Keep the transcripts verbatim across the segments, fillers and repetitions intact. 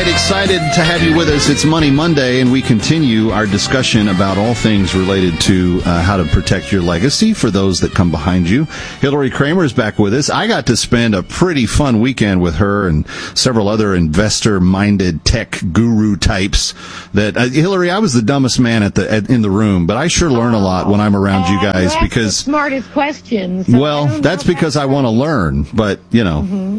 right, excited to have you with us. It's Money Monday, and we continue our discussion about all things related to uh, how to protect your legacy for those that come behind you. Hillary Kramer is back with us. I got to spend a pretty fun weekend with her and several other investor-minded tech guru types. That uh, Hillary, I was the dumbest man at the at, in the room, but I sure learn a lot when I'm around you guys you because the smartest questions. So well, that's because I want to learn, but you know. Mm-hmm.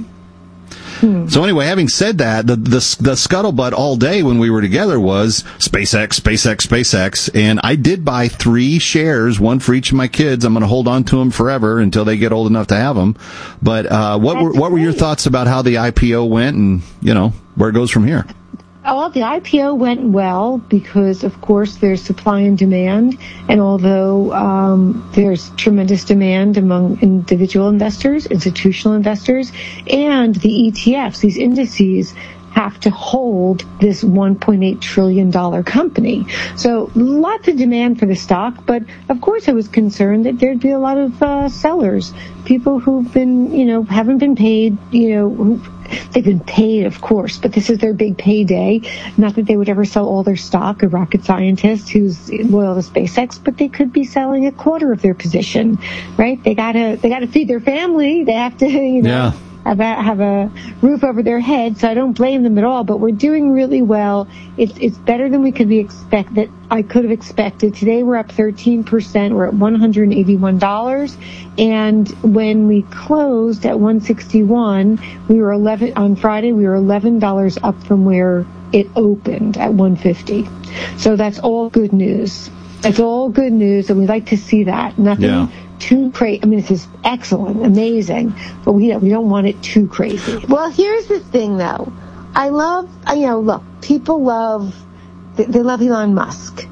Hmm. So anyway, having said that, the, the the scuttlebutt all day when we were together was SpaceX, SpaceX, SpaceX, and I did buy three shares, one for each of my kids. I'm going to hold on to them forever until they get old enough to have them. But uh, what That's were what were your great. thoughts about how the I P O went, and you know where it goes from here? Oh, well, the I P O went well because, of course, there's supply and demand. And although um, there's tremendous demand among individual investors, institutional investors, and the E T Fs, these indices have to hold this one point eight trillion dollars company. So lots of demand for the stock. But, of course, I was concerned that there'd be a lot of uh, sellers, people who've been, you know, haven't been paid, you know, who, they've been paid, of course, but this is their big payday. Not that they would ever sell all their stock, a rocket scientist who's loyal to SpaceX, but they could be selling a quarter of their position, right? They gotta, they gotta feed their family. They have to, you know, Yeah. have a, have a roof over their head. So I don't blame them at all, but we're doing really well. It's, it's better than we could be expect that I could have expected. Today we're up thirteen percent. We're at one hundred eighty-one dollars. And when we closed at one sixty-one, we were eleven on Friday, we were eleven dollars up from where it opened at one fifty. So that's all good news. That's all good news, and we'd like to see that. Nothing Yeah. too crazy. I mean, this is excellent, amazing, but we we don't want it too crazy. Well, here's the thing, though. I love, you know, look, people love, they, they love Elon Musk.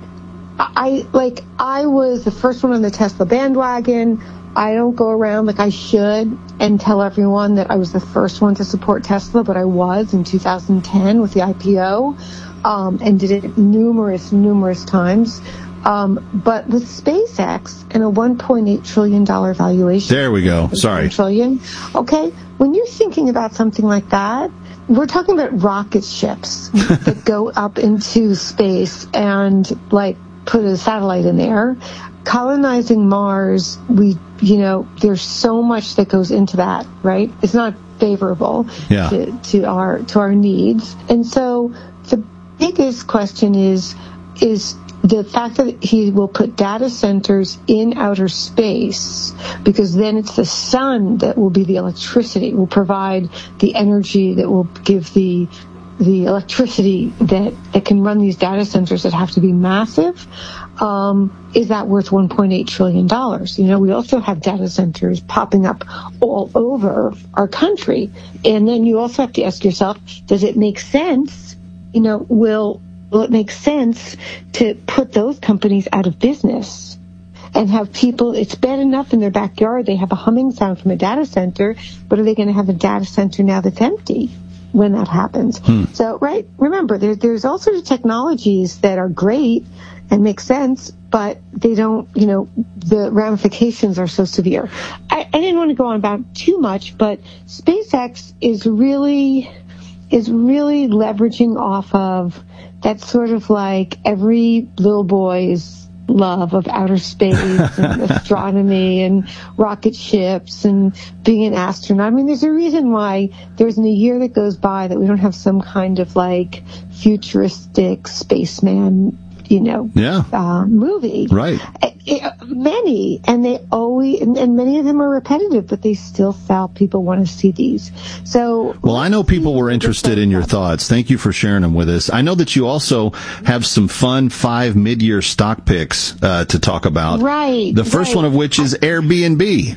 I, like, I was the first one on the Tesla bandwagon. I don't go around like I should and tell everyone that I was the first one to support Tesla, but I was in two thousand ten with the I P O, um, and did it numerous, numerous times. Um, but with SpaceX and a one point eight trillion dollars valuation. There we go. Sorry. Trillion. Okay. When you're thinking about something like that, we're talking about rocket ships that go up into space and like put a satellite in there. Colonizing Mars, we, you know, there's so much that goes into that, right? It's not favorable Yeah. to, to our, to our needs. And so the biggest question is, is the fact that he will put data centers in outer space, because then it's the sun that will be the electricity, will provide the energy that will give the the electricity that, that can run these data centers that have to be massive. Um, is that worth one point eight trillion dollars? You know, we also have data centers popping up all over our country. And then you also have to ask yourself, does it make sense? You know, will Will it make sense to put those companies out of business and have people, it's bad enough in their backyard, they have a humming sound from a data center, but are they going to have a data center now that's empty when that happens? Hmm. So, right, remember, there, there's all sorts of technologies that are great and make sense, but they don't, you know, the ramifications are so severe. I, I didn't want to go on about too much, but SpaceX is really, is really leveraging off of that's sort of like every little boy's love of outer space and astronomy and rocket ships and being an astronaut. I mean, there's a reason why there isn't a year that goes by that we don't have some kind of like futuristic spaceman, you know, yeah. uh, movie. Right. It, it, many, and they always, and, and many of them are repetitive, but they still sell. People want to see these. So, well, I know people were interested in your thoughts. Thank you for sharing them with us. I know that you also have some fun five mid-year stock picks uh, to talk about. Right. The first right. one of which is Airbnb.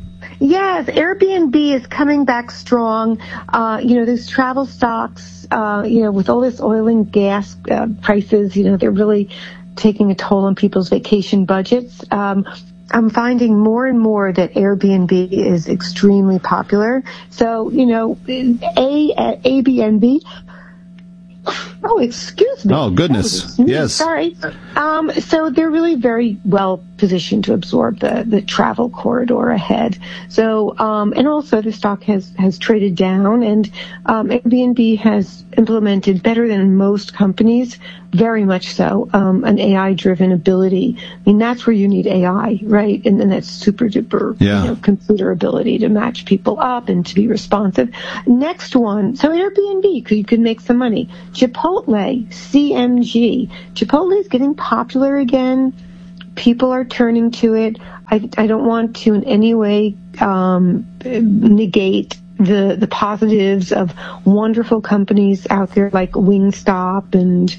Yes, Airbnb is coming back strong. Uh, you know, these travel stocks, uh, you know, with all this oil and gas uh, prices, you know, they're really taking a toll on people's vacation budgets. Um, I'm finding more and more that Airbnb is extremely popular. So, you know, A, A B N B Oh, excuse me. Oh, goodness. Yes. Sorry. Um, so they're really very well positioned to absorb the, the travel corridor ahead. So, um, and also the stock has, has traded down, and um, Airbnb has implemented better than most companies, very much so, um, an A I-driven ability. I mean, that's where you need A I, right? And then that's super duper, yeah. you know, computer ability to match people up and to be responsive. Next one, so Airbnb, you could make some money. Chipotle, C M G. Chipotle is getting popular again. People are turning to it. I, I don't want to in any way um, negate the the positives of wonderful companies out there like Wingstop and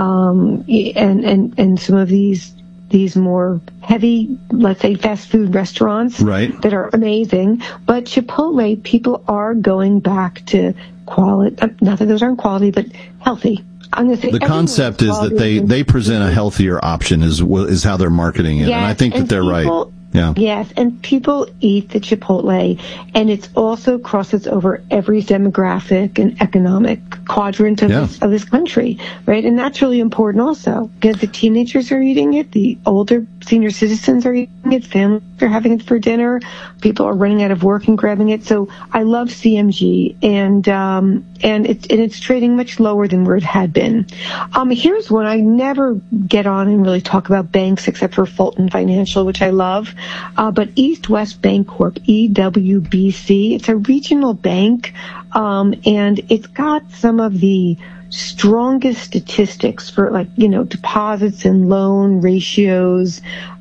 um, and and and some of these these more heavy, let's say, fast food restaurants right. that are amazing. But Chipotle, people are going back to quality. Not that those aren't quality, but healthy. I'm gonna say the concept is that they, they present a healthier option is is how they're marketing it, yes, and I think that and they're people, right. Yeah. Yes, and people eat the Chipotle, and it also crosses over every demographic and economic quadrant of, yeah. this, of this country, right? And that's really important also, because the teenagers are eating it, the older senior citizens are eating it, families are having it for dinner, people are running out of work and grabbing it. So I love C M G, and um, and it's and it's trading much lower than where it had been. Um, here's one I never get on and really talk about banks except for Fulton Financial, which I love. Uh, but East West Bancorp, E W B C, it's a regional bank, um, and it's got some of the strongest statistics for, like, you know, deposits and loan ratios.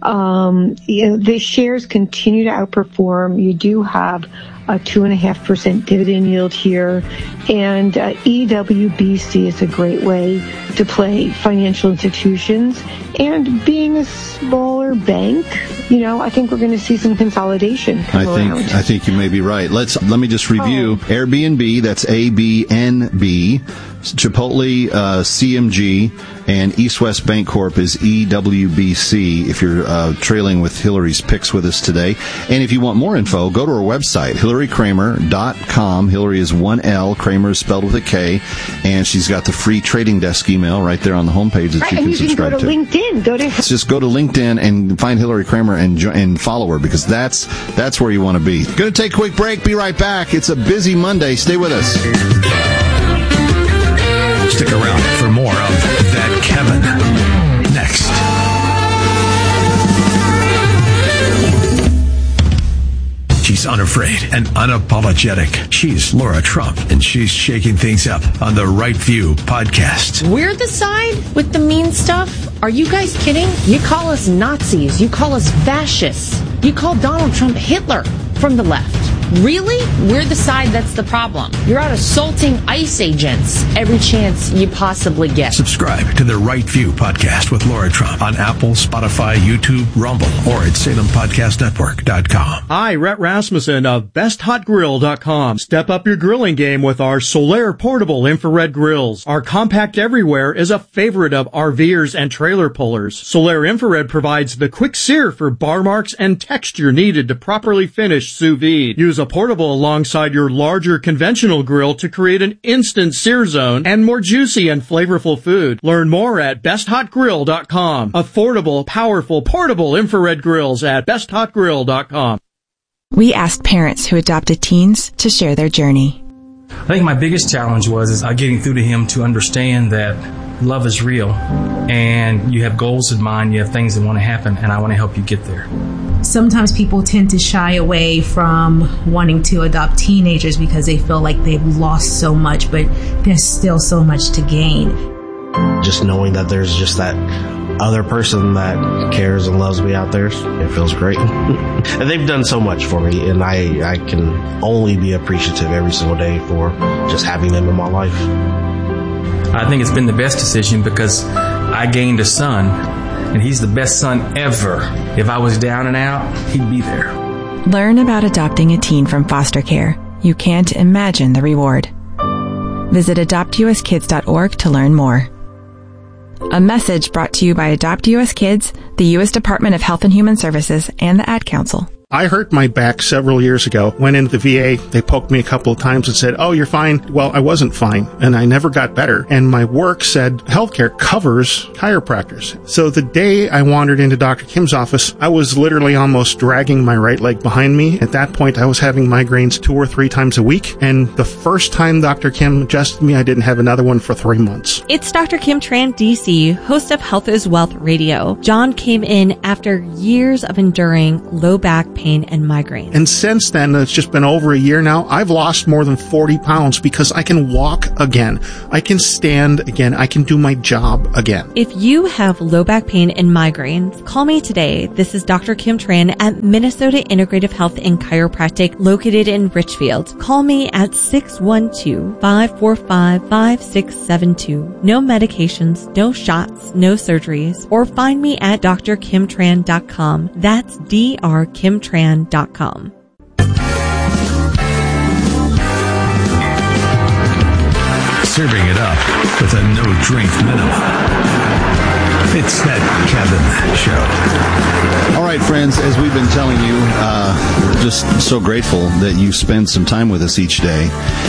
Um, you know, the shares continue to outperform. You do have a two and a half percent dividend yield here, and uh, E W B C is a great way to play financial institutions. And being a smaller bank, you know, I think we're going to see some consolidation come I think around. I think you may be right. Let's let me just review oh. Airbnb. That's A B N B. Chipotle, uh, C M G, and East West Bancorp is E W B C, if you're uh, trailing with Hillary's picks with us today. And if you want more info, go to our website, hillary kramer dot com. Hillary is one L, Kramer is spelled with a K, and she's got the free trading desk email right there on the homepage that right, you and can you subscribe can go to, to. LinkedIn. Go to Let's just go to LinkedIn and find Hillary Kramer and jo- and follow her, because that's that's where you want to be. Going to take a quick break. Be right back. It's a busy Monday. Stay with us. Stick around for more of That Kevin next. She's unafraid and unapologetic. She's Laura Trump, and she's shaking things up on the Right View podcast. We're the side with the mean stuff? Are you guys kidding? You call us Nazis. You call us fascists. You call Donald Trump Hitler from the left. Really? We're the side that's the problem. You're out assaulting ICE agents every chance you possibly get. Subscribe to the Right View podcast with Laura Trump on Apple, Spotify, YouTube, Rumble, or at Salem Podcast Network dot com. Hi, Rhett Rasmussen of Best Hot Grill dot com. Step up your grilling game with our Solaire portable infrared grills. Our compact everywhere is a favorite of RVers and trailer pullers. Solaire infrared provides the quick sear for bar marks and texture needed to properly finish sous vide. Use a portable alongside your larger conventional grill to create an instant sear zone and more juicy and flavorful food. Learn more at Best Hot Grill dot com. Affordable, powerful, portable infrared grills at Best Hot Grill dot com. We asked parents who adopted teens to share their journey. I think my biggest challenge was is getting through to him to understand that love is real, and you have goals in mind, you have things that want to happen, and I want to help you get there. Sometimes people tend to shy away from wanting to adopt teenagers because they feel like they've lost so much, but there's still so much to gain. Just knowing that there's just that other person that cares and loves me out there, it feels great. And they've done so much for me, and I, I can only be appreciative every single day for just having them in my life. I think it's been the best decision because I gained a son, and he's the best son ever. If I was down and out, he'd be there. Learn about adopting a teen from foster care. You can't imagine the reward. Visit adopt u s kids dot org to learn more. A message brought to you by Adopt U S Kids, the U S Department of Health and Human Services, and the Ad Council. I hurt my back several years ago, went into the V A, they poked me a couple of times and said, oh, you're fine. Well, I wasn't fine, and I never got better. And my work said healthcare covers chiropractors. So the day I wandered into Doctor Kim's office, I was literally almost dragging my right leg behind me. At that point, I was having migraines two or three times a week, and the first time Doctor Kim adjusted me, I didn't have another one for three months. It's Doctor Kim Tran, D C, host of Health is Wealth Radio. John came in after years of enduring low back pain and migraines. And since then, it's just been over a year now, I've lost more than forty pounds because I can walk again. I can stand again. I can do my job again. If you have low back pain and migraines, call me today. This is Doctor Kim Tran at Minnesota Integrative Health and Chiropractic located in Richfield. Call me at six one two, five four five, five six seven two. No medications, no shots, no surgeries, or find me at d r kim tran dot com. That's d r kim tran dot com. Serving it up with a no-drink minimum. It's that Kevin Show. All right, friends, as we've been telling you, uh, we're just so grateful that you spend some time with us each day.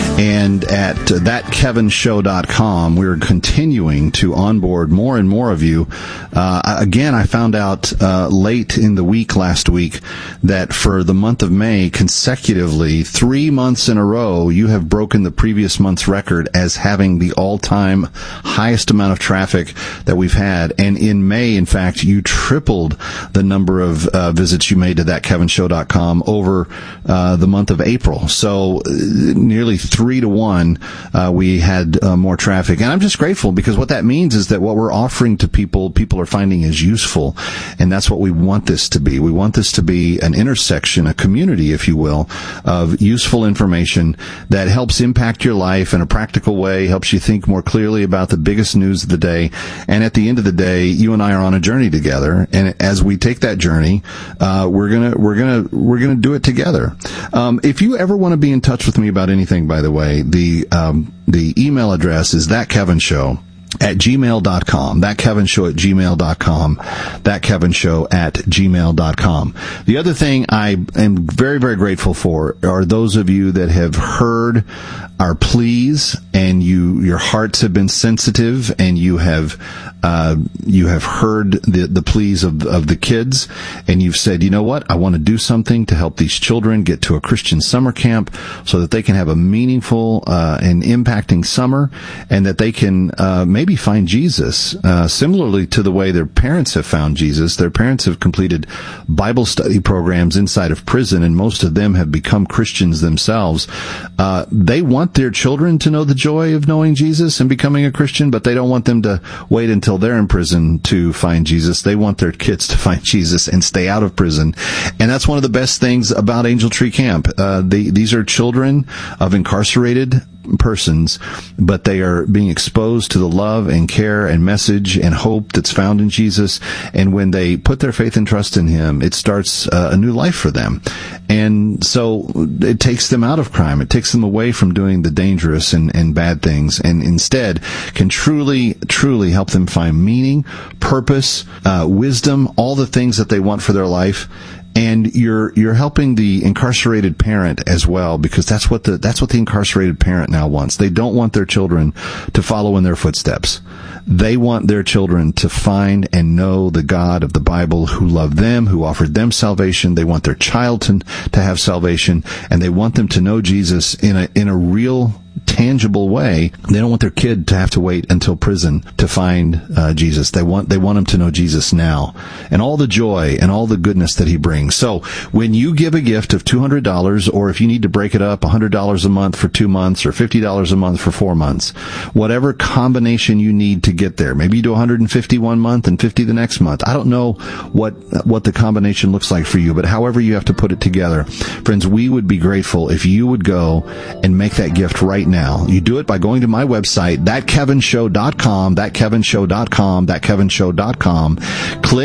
And at that kevin show dot com, we're continuing to onboard more and more of you. Uh, again, I found out uh, late in the week last week that for the month of May, consecutively, three months in a row, you have broken the previous month's record as having the all-time highest amount of traffic that we've had. And in May, in fact, you tripled the number of uh, visits you made to that kevin show dot com over uh, the month of April. So uh, nearly three to one, uh, we had uh, more traffic. And I'm just grateful because what that means is that what we're offering to people, people are finding is useful. And that's what we want this to be. We want this to be an intersection, a community, if you will, of useful information that helps impact your life in a practical way, helps you think more clearly about the biggest news of the day. And at the end of the day, you and I are on a journey together. And as we take that journey, uh, we're gonna, we're gonna, we're gonna do it together. Um, if you ever want to be in touch with me about anything, by the way, the, um, the email address is that Kevin Show at gmail dot com. That Kevin Show at gmail dot com. That Kevin Show at gmail dot com. The other thing I am very, very grateful for are those of you that have heard our pleas and you, your hearts have been sensitive and you have, uh, you have heard the, the pleas of, of the kids and you've said, you know what? I want to do something to help these children get to a Christian summer camp so that they can have a meaningful, uh, and impacting summer and that they can, uh, maybe find Jesus, uh, similarly to the way their parents have found Jesus. Their parents have completed Bible study programs inside of prison and most of them have become Christians themselves. Uh, they want their children to know the joy of knowing Jesus and becoming a Christian, but they don't want them to wait until they're in prison to find Jesus. They want their kids to find Jesus and stay out of prison. And that's one of the best things about Angel Tree Camp. Uh, they, these are children of incarcerated persons, but they are being exposed to the love and care and message and hope that's found in Jesus. And when they put their faith and trust in Him, it starts uh, a new life for them. And so it takes them out of crime. It takes them away from doing the dangerous and, and bad things, and instead can truly, truly help them find meaning, purpose, uh, wisdom, all the things that they want for their life. And you're, you're helping the incarcerated parent as well, because that's what the, that's what the incarcerated parent now wants. They don't want their children to follow in their footsteps. They want their children to find and know the God of the Bible who loved them, who offered them salvation. They want their child to, to have salvation, and they want them to know Jesus in a, in a real, tangible way. They don't want their kid to have to wait until prison to find uh, Jesus. They want they want them to know Jesus now and all the joy and all the goodness that He brings. So when you give a gift of two hundred dollars, or if you need to break it up, one hundred dollars a month for two months or fifty dollars a month for four months, whatever combination you need to get there. Maybe you do one hundred fifty one month and fifty the next month. I don't know what what the combination looks like for you, but however you have to put it together. Friends, we would be grateful if you would go and make that gift right now. You do it by going to my website, that kevin show dot com, that kevin show dot com, that kevin show dot com. Click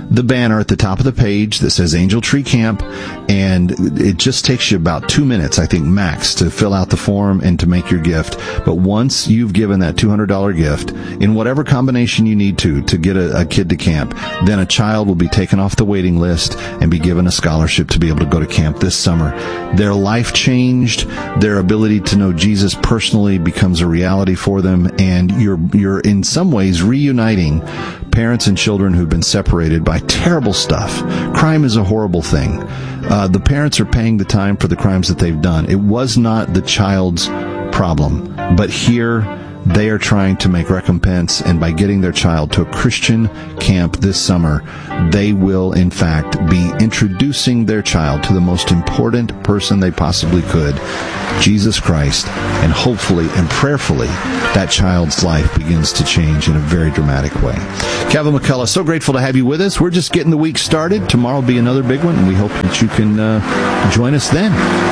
the banner at the top of the page that says Angel Tree Camp, and it just takes you about two minutes, I think, max, to fill out the form and to make your gift. But once you've given that two hundred dollars gift, in whatever combination you need to, to get a, a kid to camp, then a child will be taken off the waiting list and be given a scholarship to be able to go to camp this summer. Their life changed, their ability to know Jesus personally becomes a reality for them, and you're, you're in some ways reuniting parents and children who've been separated by terrible stuff. Crime is a horrible thing. Uh, the parents are paying the time for the crimes that they've done. It was not the child's problem, but here they are trying to make recompense, and by getting their child to a Christian camp this summer, they will, in fact, be introducing their child to the most important person they possibly could, Jesus Christ, and hopefully and prayerfully that child's life begins to change in a very dramatic way. Kevin McCullough, so grateful to have you with us. We're just getting the week started. Tomorrow will be another big one, and we hope that you can uh, join us then.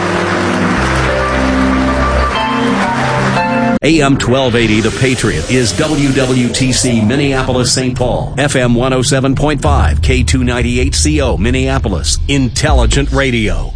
A M twelve eighty, The Patriot, is W W T C Minneapolis, Saint Paul. F M one oh seven point five, K two ninety-eight C O, Minneapolis. Intelligent Radio.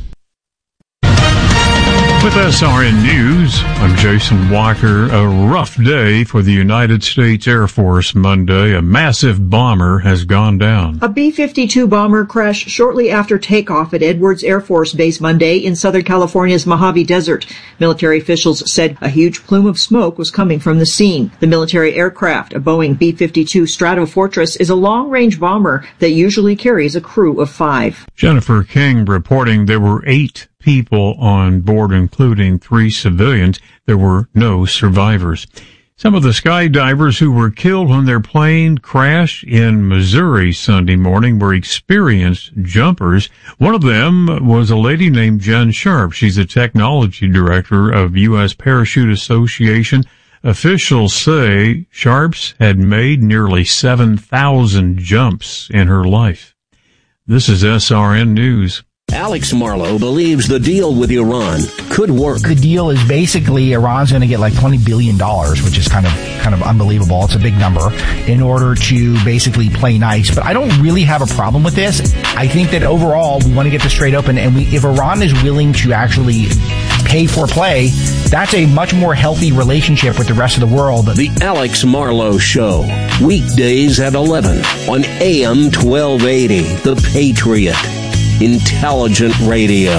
With S R N News, I'm Jason Walker. A rough day for the United States Air Force Monday. A massive bomber has gone down. A B fifty-two bomber crashed shortly after takeoff at Edwards Air Force Base Monday in Southern California's Mojave Desert. Military officials said a huge plume of smoke was coming from the scene. The military aircraft, a Boeing B fifty-two Stratofortress, is a long-range bomber that usually carries a crew of five. Jennifer King reporting there were eight people on board, including three civilians. There were no survivors. Some of the skydivers who were killed when their plane crashed in Missouri Sunday morning were experienced jumpers. One of them was a lady named Jen Sharp. She's the technology director of U S Parachute Association. Officials say Sharps had made nearly seven thousand jumps in her life. This is S R N News. Alex Marlow believes the deal with Iran could work. The deal is basically Iran's going to get like twenty billion dollars, which is kind of kind of unbelievable. It's a big number, in order to basically play nice. But I don't really have a problem with this. I think that overall we want to get this straight open, and we, if Iran is willing to actually pay for play, that's a much more healthy relationship with the rest of the world. The Alex Marlow Show, weekdays at eleven on A M twelve eighty, The Patriot. Intelligent Radio.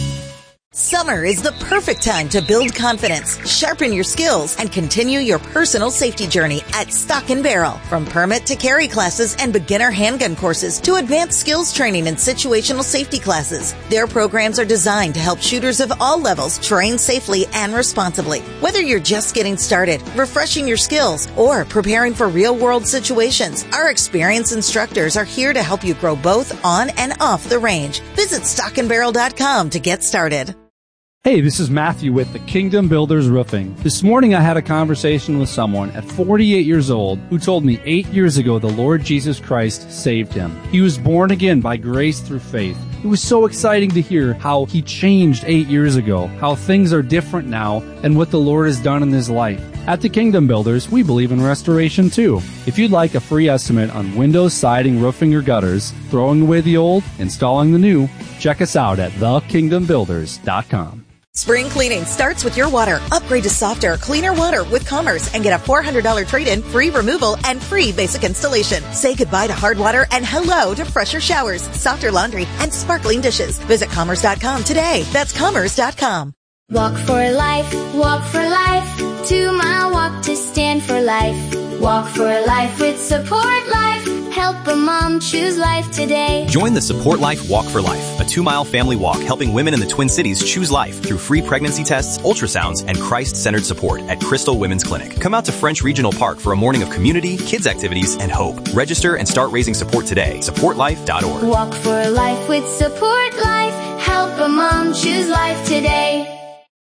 Summer is the perfect time to build confidence, sharpen your skills, and continue your personal safety journey at Stock and Barrel. From permit to carry classes and beginner handgun courses to advanced skills training and situational safety classes, their programs are designed to help shooters of all levels train safely and responsibly. Whether you're just getting started, refreshing your skills, or preparing for real-world situations, our experienced instructors are here to help you grow both on and off the range. Visit stock and barrel dot com to get started. Hey, this is Matthew with the Kingdom Builders Roofing. This morning I had a conversation with someone at forty-eight years old who told me eight years ago the Lord Jesus Christ saved him. He was born again by grace through faith. It was so exciting to hear how he changed eight years ago, how things are different now, and what the Lord has done in his life. At the Kingdom Builders, we believe in restoration too. If you'd like a free estimate on windows, siding, roofing, or gutters, throwing away the old, installing the new, check us out at the kingdom builders dot com. Spring cleaning starts with your water. Upgrade to softer, cleaner water with Commerce and get a four hundred dollars trade-in, free removal, and free basic installation. Say goodbye to hard water and hello to fresher showers, softer laundry, and sparkling dishes. Visit commerce dot com today. That's commerce dot com. Walk for life, walk for life. Two mile walk to stand for life. Walk for life with Support Life. Help a mom choose life today. Join the Support Life Walk for Life, a two-mile family walk helping women in the Twin Cities choose life through free pregnancy tests, ultrasounds, and Christ-centered support at Crystal Women's Clinic. Come out to French Regional Park for a morning of community, kids activities, and hope. Register and start raising support today. support life dot org. Walk for life with Support Life. Help a mom choose life today.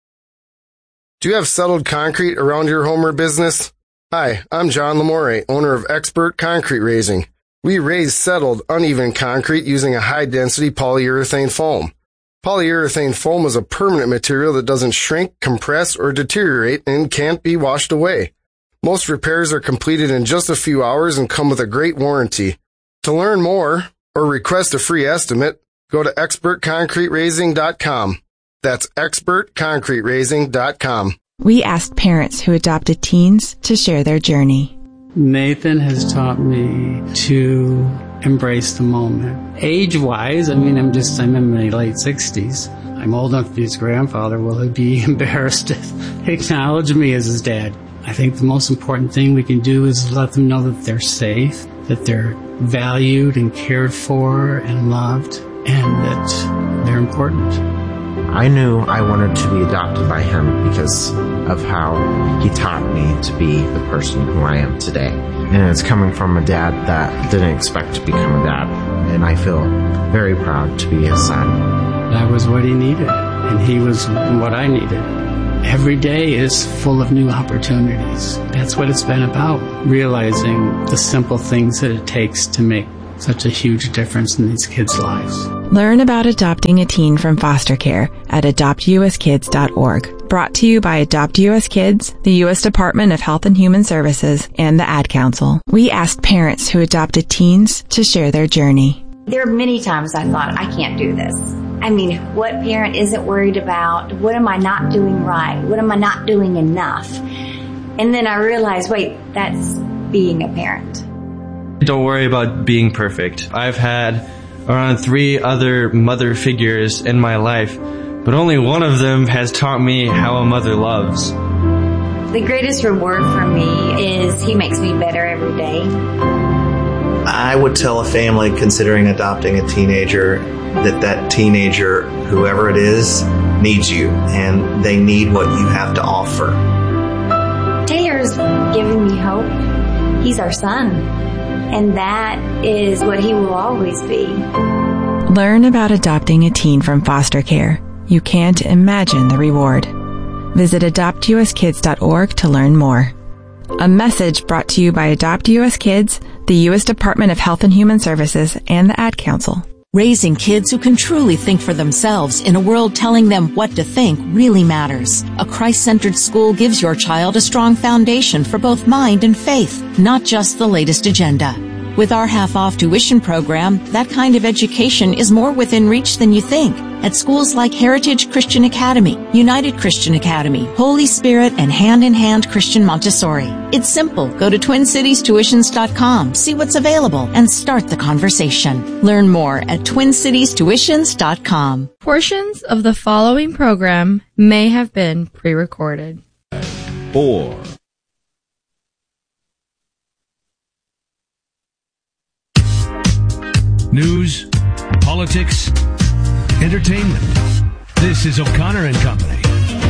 Do you have settled concrete around your home or business? Hi, I'm John Lamore, owner of Expert Concrete Raising. We raise settled, uneven concrete using a high-density polyurethane foam. Polyurethane foam is a permanent material that doesn't shrink, compress, or deteriorate and can't be washed away. Most repairs are completed in just a few hours and come with a great warranty. To learn more, or request a free estimate, go to expert concrete raising dot com. That's expert concrete raising dot com. We asked parents who adopted teens to share their journey. Nathan has taught me to embrace the moment. Age-wise, I mean, I'm just, I'm in my late sixties. I'm old enough to be his grandfather. Will he be embarrassed to acknowledge me as his dad? I think the most important thing we can do is let them know that they're safe, that they're valued and cared for and loved, and that they're important. I knew I wanted to be adopted by him because of how he taught me to be the person who I am today. And it's coming from a dad that didn't expect to become a dad. And I feel very proud to be his son. That was what he needed, and he was what I needed. Every day is full of new opportunities. That's what it's been about, realizing the simple things that it takes to make such a huge difference in these kids' lives. Learn about adopting a teen from foster care at adopt u s kids dot org. Brought to you by Adopt U S Kids, the U S Department of Health and Human Services, and the Ad Council. We asked parents who adopted teens to share their journey. There are many times I thought, I can't do this. I mean, what parent isn't worried about? What am I not doing right? What am I not doing enough? And then I realized, wait, that's being a parent. Don't worry about being perfect. I've had around three other mother figures in my life, but only one of them has taught me how a mother loves. The greatest reward for me is he makes me better every day. I would tell a family considering adopting a teenager that that teenager, whoever it is, needs you, and they need what you have to offer. Taylor's giving me hope. He's our son, and that is what he will always be. Learn about adopting a teen from foster care. You can't imagine the reward. Visit adopt u s kids dot org to learn more. A message brought to you by Adopt U S Kids, the U S Department of Health and Human Services, and the Ad Council. Raising kids who can truly think for themselves in a world telling them what to think really matters. A Christ-centered school gives your child a strong foundation for both mind and faith, not just the latest agenda. With our half-off tuition program, that kind of education is more within reach than you think. At schools like Heritage Christian Academy, United Christian Academy, Holy Spirit, and Hand in Hand Christian Montessori. It's simple. Go to twin cities tuitions dot com, see what's available, and start the conversation. Learn more at twin cities tuitions dot com. Portions of the following program may have been pre-recorded. Four. News, politics, entertainment. This is O'Connor and Company.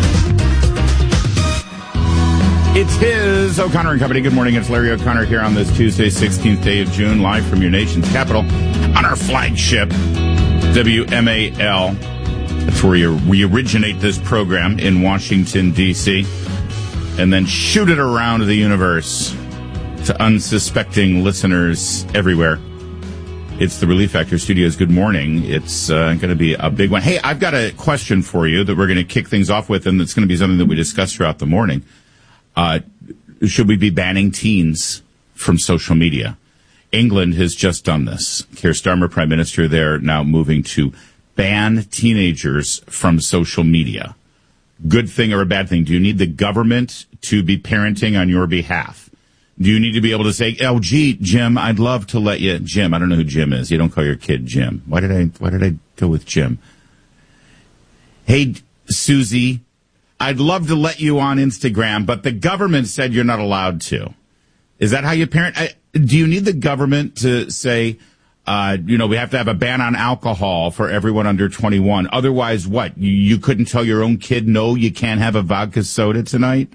It's his O'Connor and Company. Good morning. It's Larry O'Connor here on this Tuesday, sixteenth day of June, live from your nation's capital on our flagship, W M A L. That's where we originate this program in Washington, D C, and then shoot it around the universe to unsuspecting listeners everywhere. It's the Relief Factor Studios. Good morning. It's uh, going to be a big one. Hey, I've got a question for you that we're going to kick things off with, and it's going to be something that we discuss throughout the morning. Uh, should we be banning teens from social media? England has just done this. Keir Starmer, Prime Minister there, now moving to ban teenagers from social media. Good thing or a bad thing? Do you need the government to be parenting on your behalf? Do you need to be able to say, oh, gee, Jim, I'd love to let you, Jim, I don't know who Jim is. You don't call your kid Jim. Why did I, why did I go with Jim? Hey, Susie, I'd love to let you on Instagram, but the government said you're not allowed to. Is that how you parent? I, do you need the government to say, uh, you know, we have to have a ban on alcohol for everyone under twenty-one? Otherwise, what? You, you couldn't tell your own kid, no, you can't have a vodka soda tonight?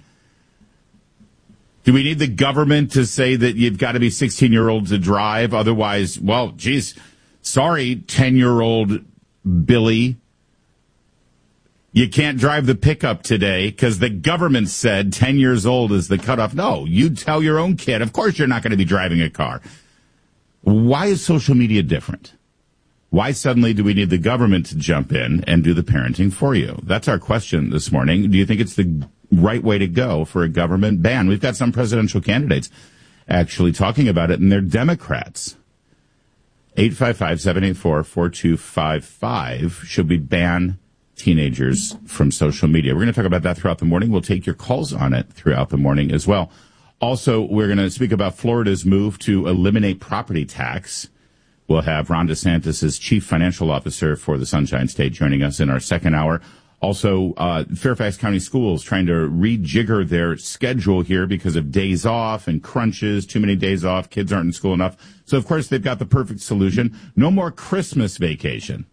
Do we need the government to say that you've got to be sixteen-year-old to drive? Otherwise, well, geez, sorry, ten-year-old Billy, you can't drive the pickup today because the government said ten years old is the cutoff. No, you tell your own kid, of course you're not going to be driving a car. Why is social media different? Why suddenly do we need the government to jump in and do the parenting for you? That's our question this morning. Do you think it's the right way to go for a government ban? We've got some presidential candidates actually talking about it, and they're Democrats. eight five five, seven eight four, four two five five. Should we ban teenagers from social media? We're going to talk about that throughout the morning. We'll take your calls on it throughout the morning as well. Also, we're going to speak about Florida's move to eliminate property tax. We'll have Ron DeSantis' chief financial officer for the Sunshine State joining us in our second hour. Also, uh, Fairfax County Schools trying to rejigger their schedule here because of days off and crunches, too many days off, kids aren't in school enough. So, of course, they've got the perfect solution. No more Christmas vacation.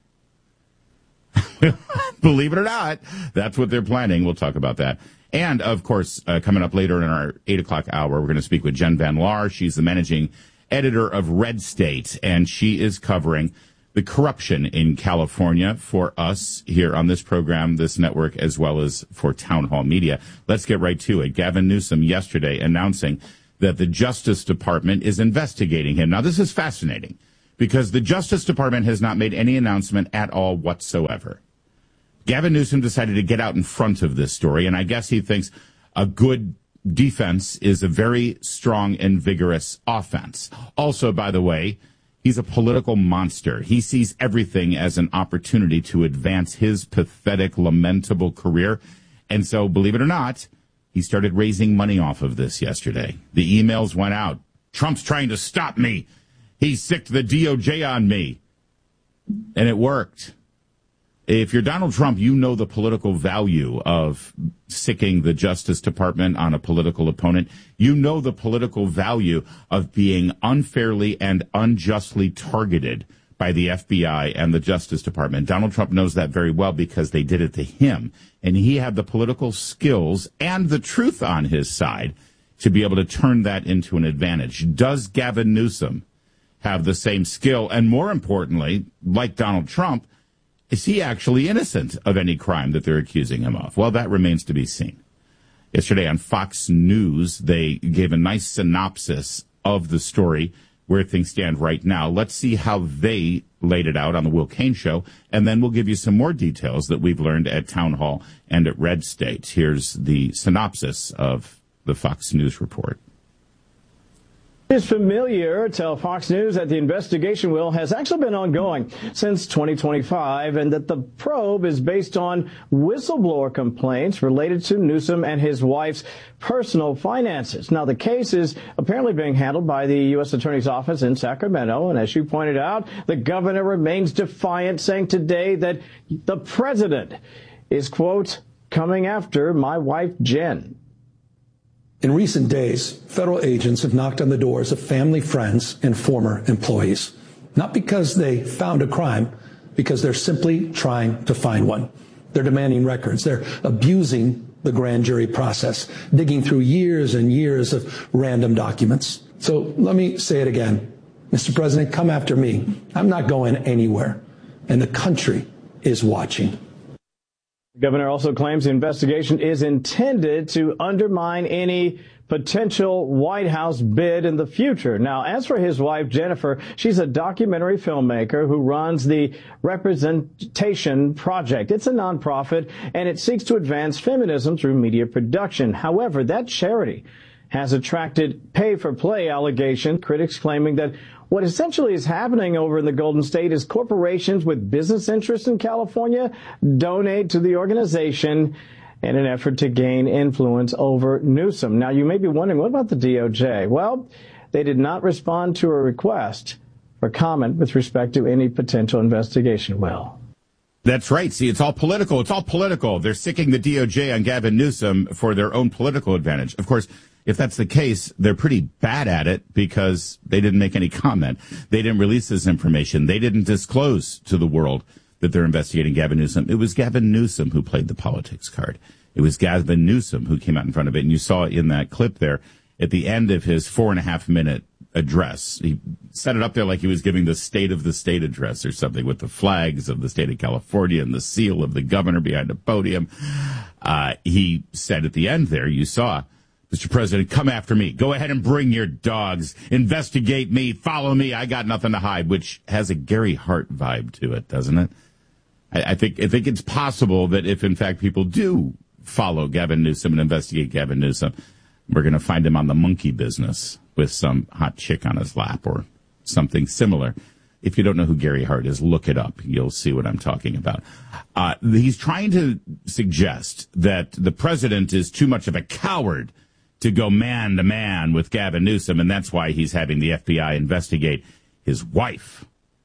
Believe it or not, that's what they're planning. We'll talk about that. And, of course, uh, coming up later in our eight o'clock hour, we're going to speak with Jen Van Laar. She's the managing editor of Red State, and she is covering the corruption in California for us here on this program, this network, as well as for Town Hall Media. Let's get right to it. Gavin Newsom yesterday announcing that the Justice Department is investigating him. Now, this is fascinating because the Justice Department has not made any announcement at all whatsoever. Gavin Newsom decided to get out in front of this story, and I guess he thinks a good defense is a very strong and vigorous offense. Also, by the way, he's a political monster. He sees everything as an opportunity to advance his pathetic, lamentable career. And so, believe it or not, he started raising money off of this yesterday. The emails went out. Trump's trying to stop me. He sicked the D O J on me. And it worked. If you're Donald Trump, you know the political value of sicking the Justice Department on a political opponent. You know the political value of being unfairly and unjustly targeted by the F B I and the Justice Department. Donald Trump knows that very well because they did it to him. And he had the political skills and the truth on his side to be able to turn that into an advantage. Does Gavin Newsom have the same skill? And more importantly, like Donald Trump, is he actually innocent of any crime that they're accusing him of? Well, that remains to be seen. Yesterday on Fox News, they gave a nice synopsis of the story, where things stand right now. Let's see how they laid it out on the Will Cain Show, and then we'll give you some more details that we've learned at Town Hall and at Red State. Here's the synopsis of the Fox News report. Is familiar, tell Fox News that the investigation, Will, has actually been ongoing since twenty twenty-five and that the probe is based on whistleblower complaints related to Newsom and his wife's personal finances. Now, the case is apparently being handled by the U S Attorney's Office in Sacramento, and as you pointed out, the governor remains defiant, saying today that the president is, quote, coming after my wife, Jen. In recent days, federal agents have knocked on the doors of family, friends, and former employees. Not because they found a crime, because they're simply trying to find one. They're demanding records. They're abusing the grand jury process, digging through years and years of random documents. So let me say it again. Mister President, come after me. I'm not going anywhere. And the country is watching. The governor also claims the investigation is intended to undermine any potential White House bid in the future. Now, as for his wife, Jennifer, she's a documentary filmmaker who runs the Representation Project. It's a nonprofit, and it seeks to advance feminism through media production. However, that charity has attracted pay-for-play allegations, critics claiming that what essentially is happening over in the Golden State is corporations with business interests in California donate to the organization in an effort to gain influence over Newsom. Now, you may be wondering, what about the D O J? Well, they did not respond to a request for comment with respect to any potential investigation. Well, that's right. See, it's all political. It's all political. They're sicking the D O J on Gavin Newsom for their own political advantage. Of course, if that's the case, they're pretty bad at it because they didn't make any comment. They didn't release this information. They didn't disclose to the world that they're investigating Gavin Newsom. It was Gavin Newsom who played the politics card. It was Gavin Newsom who came out in front of it. And you saw in that clip there at the end of his four and a half minute address, he set it up there like he was giving the State of the State address or something with the flags of the state of California and the seal of the governor behind the podium. Uh, he said at the end there, you saw, Mister President, come after me. Go ahead and bring your dogs. Investigate me. Follow me. I got nothing to hide, which has a Gary Hart vibe to it, doesn't it? I, I think I think it's possible that if, in fact, people do follow Gavin Newsom and investigate Gavin Newsom, we're going to find him on the monkey business with some hot chick on his lap or something similar If you don't know who Gary Hart is, look it up. You'll see what I'm talking about. Uh, he's trying to suggest that the president is too much of a coward to go man to man with Gavin Newsom, and that's why he's having the F B I investigate his wife.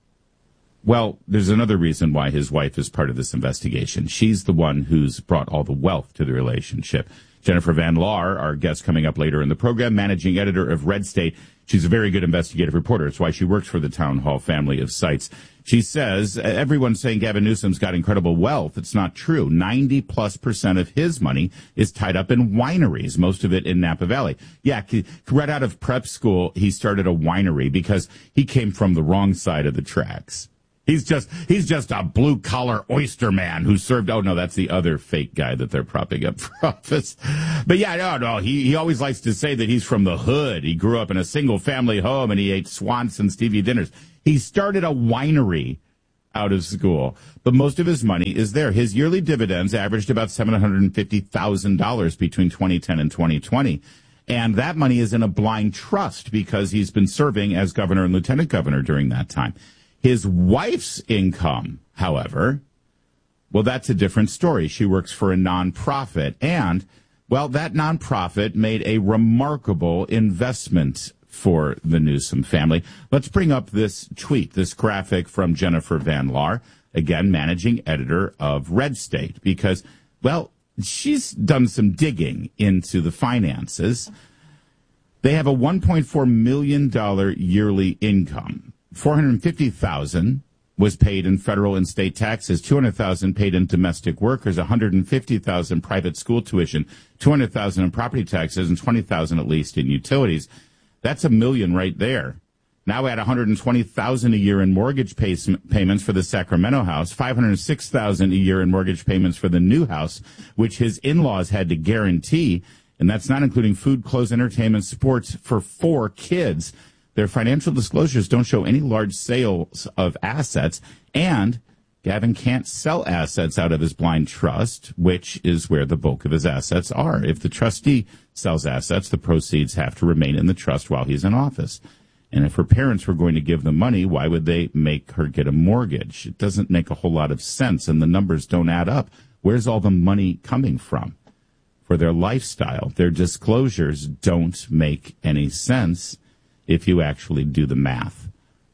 Well, there's another reason why his wife is part of this investigation. She's the one who's brought all the wealth to the relationship. Jennifer Van Laar, our guest coming up later in the program, managing editor of Red State. She's a very good investigative reporter. It's why she works for the Town Hall family of sites. She says, everyone's saying Gavin Newsom's got incredible wealth. It's not true. ninety plus percent of his money is tied up in wineries, most of it in Napa Valley. Yeah, right out of prep school, he started a winery because he came from the wrong side of the tracks. He's just he's just a blue-collar oyster man who served... Oh, no, that's the other fake guy that they're propping up for office. But, yeah, no, no, he, he always likes to say that he's from the hood. He grew up in a single-family home, and he ate Swanson Stevie dinners. He started a winery out of school, but most of his money is there. His yearly dividends averaged about seven hundred fifty thousand dollars between twenty ten and twenty twenty. And that money is in a blind trust because he's been serving as governor and lieutenant governor during that time. His wife's income, however, well, that's a different story. She works for a nonprofit, and, well, that nonprofit made a remarkable investment for the Newsom family. Let's bring up this tweet, this graphic from Jennifer Van Laar, again, managing editor of Red State, because, well, she's done some digging into the finances. They have a one point four million dollars yearly income. four hundred fifty thousand dollars was paid in federal and state taxes, two hundred thousand dollars paid in domestic workers, one hundred fifty thousand dollars private school tuition, two hundred thousand dollars in property taxes, and twenty thousand dollars at least in utilities. That's a million right there. Now add one hundred twenty thousand dollars a year in mortgage pay- payments for the Sacramento house, five hundred six thousand dollars a year in mortgage payments for the new house, which his in-laws had to guarantee, and that's not including food, clothes, entertainment, sports for four kids. Their financial disclosures don't show any large sales of assets, and Gavin can't sell assets out of his blind trust, which is where the bulk of his assets are. If the trustee sells assets, the proceeds have to remain in the trust while he's in office. And if her parents were going to give the money, why would they make her get a mortgage? It doesn't make a whole lot of sense, and the numbers don't add up. Where's all the money coming from? For their lifestyle, their disclosures don't make any sense if you actually do the math.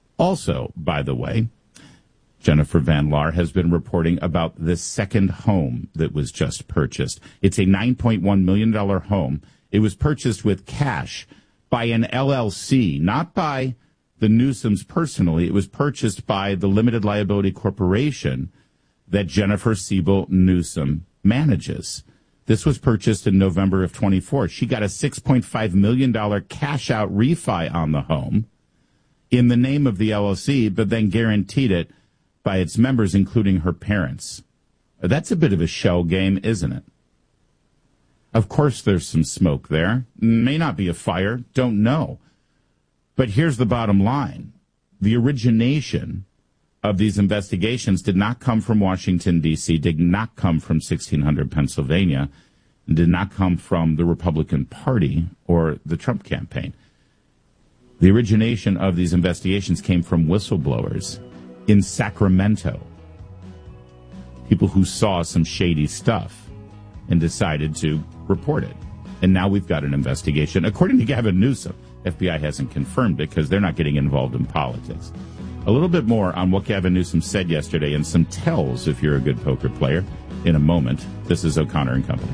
Also, by the way, Jennifer Van Laar has been reporting about the second home that was just purchased. It's a nine point one million dollars home. It was purchased with cash by an L L C, not by the Newsoms personally. It was purchased by the limited liability corporation that Jennifer Siebel Newsom manages. This was purchased in November of twenty-four. She got a six point five million dollars cash-out refi on the home in the name of the L L C, but then guaranteed it by its members, including her parents. That's a bit of a shell game, isn't it? Of course there's some smoke there. May not be a fire. Don't know. But here's the bottom line. The origination of these investigations did not come from Washington, D C, did not come from sixteen hundred Pennsylvania, and did not come from the Republican Party or the Trump campaign. The origination of these investigations came from whistleblowers in Sacramento, people who saw some shady stuff and decided to report it. And now we've got an investigation. According to Gavin Newsom, F B I hasn't confirmed because they're not getting involved in politics. A little bit more on what Gavin Newsom said yesterday and some tells if you're a good poker player in a moment. This is O'Connor and Company.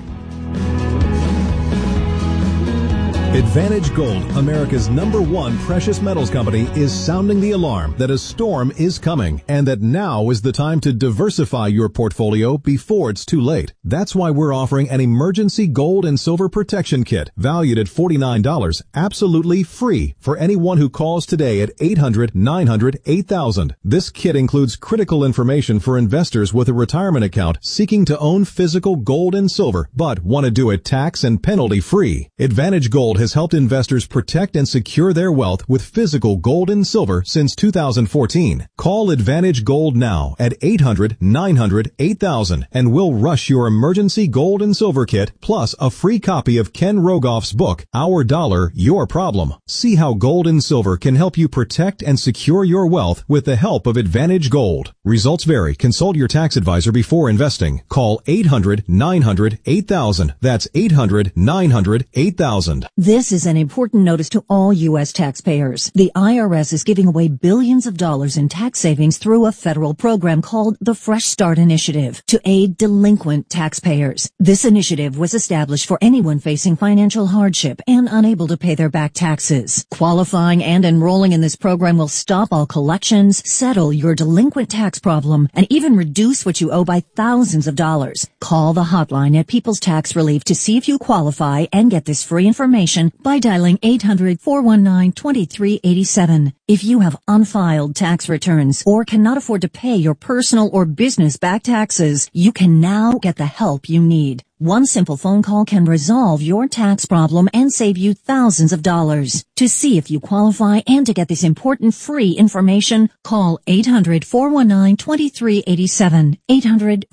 Advantage Gold, America's number one precious metals company, is sounding the alarm that a storm is coming and that now is the time to diversify your portfolio before it's too late. That's why we're offering an emergency gold and silver protection kit valued at forty-nine dollars, absolutely free for anyone who calls today at eight hundred, nine hundred, eight thousand. This kit includes critical information for investors with a retirement account seeking to own physical gold and silver but want to do it tax and penalty free. Advantage Gold Gold has helped investors protect and secure their wealth with physical gold and silver since two thousand fourteen. Call Advantage Gold now at eight hundred, nine hundred, eight thousand and we'll rush your emergency gold and silver kit plus a free copy of Ken Rogoff's book, Our Dollar, Your Problem. See how gold and silver can help you protect and secure your wealth with the help of Advantage Gold. Results vary. Consult your tax advisor before investing. Call eight hundred, nine hundred, eight thousand. That's eight hundred, nine hundred, eight thousand. This is an important notice to all U S taxpayers. The I R S is giving away billions of dollars in tax savings through a federal program called the Fresh Start Initiative to aid delinquent taxpayers. This initiative was established for anyone facing financial hardship and unable to pay their back taxes. Qualifying and enrolling in this program will stop all collections, settle your delinquent tax problem, and even reduce what you owe by thousands of dollars. Call the hotline at People's Tax Relief to see if you qualify and get this free information by dialing eight hundred, four one nine, two three eight seven. If you have unfiled tax returns or cannot afford to pay your personal or business back taxes, you can now get the help you need. One simple phone call can resolve your tax problem and save you thousands of dollars. To see if you qualify and to get this important free information, call eight hundred, four one nine, two three eight seven. eight hundred,